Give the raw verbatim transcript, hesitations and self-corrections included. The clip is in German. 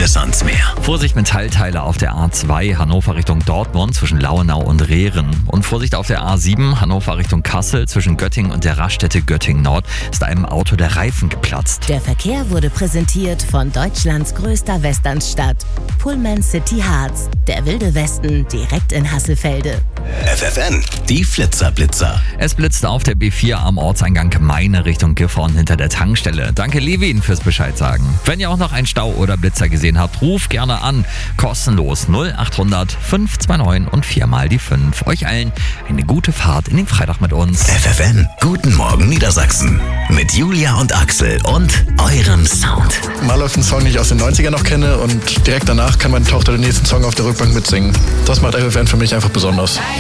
bis ans Meer. Vorsicht Metallteile auf der A zwei Hannover Richtung Dortmund zwischen Lauenau und Rehren. Und Vorsicht auf der A sieben Hannover Richtung Kassel zwischen Göttingen und der Raststätte Göttingen Nord ist einem Auto der Reifen geplatzt. Der Verkehr wurde präsentiert von Deutschlands größter Westernstadt, Pullman City Harz. Der wilde Westen direkt in Hasselfelde. F F N, die Flitzerblitzer. Es blitzte auf der B vier am Ortseingang Gemeine Richtung Gifhorn hinter der Tankstelle. Danke Levin fürs Bescheid sagen. Wenn ihr auch noch einen Stau oder Blitzer gesehen habt, ruft gerne an. Kostenlos null acht hundert fünf zwei neun und viermal die fünf. Euch allen eine gute Fahrt in den Freitag mit uns. F F N, guten Morgen Niedersachsen. Mit Julia und Axel und eurem Sound. Mal läuft ein Song, den ich aus den neunzigern noch kenne und direkt danach kann meine Tochter den nächsten Song auf der Rückbank mitsingen. Das macht F F N für mich einfach besonders.